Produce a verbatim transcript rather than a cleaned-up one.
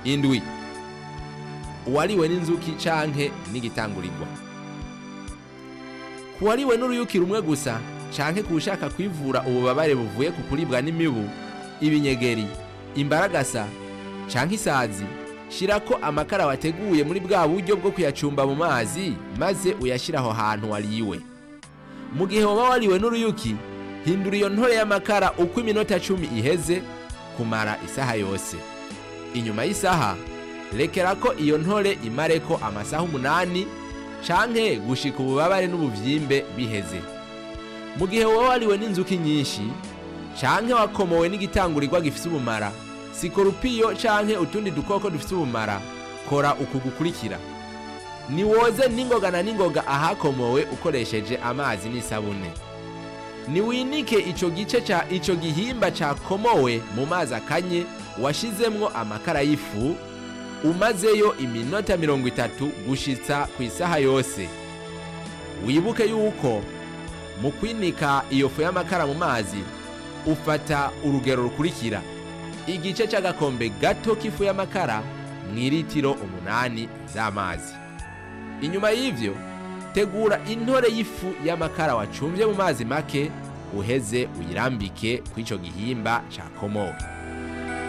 indwi uwariwe n'inzuki canke n'igitangurirwa. Kuwariwe n'uruyuki rumwe gusa canke kushaka kwivura ububabare buvuye ku kuribwa n'imibu, ibinyegeri, imbaragasa canke isazi, shirako amakara wateguye muri bwa buryo bwo kuyacumba mu mazi maze uyashiraho hantu wariwe. Mu gihe woba wariwe n'uruyuki, hindura iyo ntore y'amakara uko iminota cumi iheze kumara isaha yose. Inyuma y'isaha rekerako iyo ntore imareko amasaha umunani canke gushika ububabare n'ubuvyimbe biheze. Mu gihe woba wariwe n'inzuki nyinshi canke wakomowe n'igitangurirwa gifise ubumara, sikorupiyo canke utundi dukoko dufise ubumara, kora uku gukurikira: niwoze n'ingoga na n'ingoga ahakomowe ukoresheje amazi n'isabune. Niwinike ico gice ca ico gihimba cakomowe mu mazi akanye washizemwo amakara y'ifu, umazeyo iminota mirongo itatu gushitsa ku isaha yose. Wibuke yuko mu kwinika iyo fu y'amakara mu mazi ufata urugero rukurikira: igice c'agakombe gato k'ifu y'amakara mw'iritiro umunani z'amazi. Inyuma y'ivyo tegura intore y'ifu y'amakara wacumvye mu mazi make, uheze uyirambike kw'ico gihimba cakomowe.